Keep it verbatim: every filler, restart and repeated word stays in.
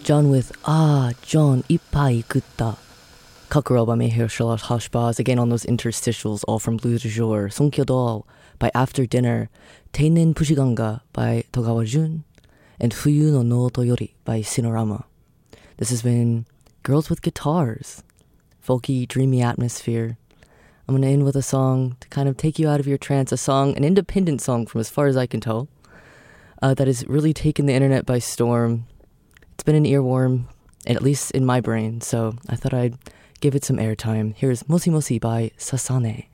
John with Ah, John, 이빠이 긋다. Kakuro by Mahershala Hashbaz, again on those interstitials, all from Bleu du Jour. Sonkyodo by After Dinner. Teinen Pushiganga by Togawa Jun. And Fuyu no Noto Yori by Sinorama. This has been Girls with Guitars. Folky, dreamy atmosphere. I'm going to end with a song to kind of take you out of your trance. A song, an independent song from as far as I can tell, uh, that has really taken the internet by storm. It's been an earworm, at least in my brain, so I thought I'd give it some airtime. Here's Mosi Mosi by Sasane.